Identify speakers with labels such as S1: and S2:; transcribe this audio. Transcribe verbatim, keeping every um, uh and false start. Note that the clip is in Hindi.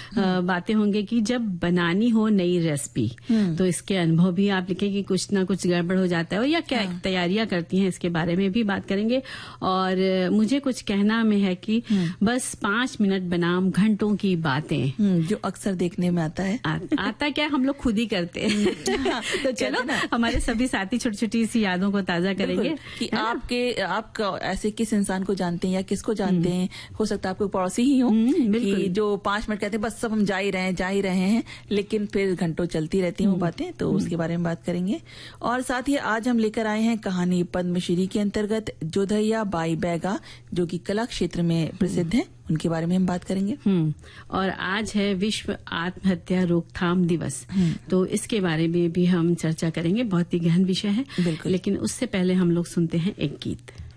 S1: बातें होंगे कि जब बनानी हो नई रेसिपी तो इसके अनुभव भी आप लिखें कि कुछ ना कुछ गड़बड़ हो जाता है या क्या हाँ। तैयारियां करती हैं, इसके बारे में भी बात करेंगे। और मुझे कुछ कहना में है कि बस पांच मिनट बनाम घंटों की बातें,
S2: जो अक्सर देखने में आता है।
S1: आ, आता क्या हम लोग खुद ही करते हैं। हाँ, तो चलो हमारे सभी साथी छोटी छोटी सी यादों को ताजा करेंगे
S2: कि आपके आप ऐसे किस इंसान को जानते हैं या किसको जानते हैं, हो सकता है आपको पड़ोसी ही हो कि जो पांच मिनट कहते हैं बस सब हम जा ही रहे हैं जा ही रहे हैं, लेकिन फिर घंटों चलती रहती हैं वो बातें, तो उसके बारे में बात करेंगे। और साथ ही आज हम लेकर आए हैं कहानी पद्मश्री के अंतर्गत जोधैया बाई बैगा, जो कि कला क्षेत्र में प्रसिद्ध है, उनके बारे में हम बात करेंगे।
S1: हम्म और आज है विश्व आत्महत्या रोकथाम दिवस, तो इसके बारे में भी हम चर्चा करेंगे। बहुत ही गहन विषय है, लेकिन उससे पहले हम लोग सुनते हैं एक गीत।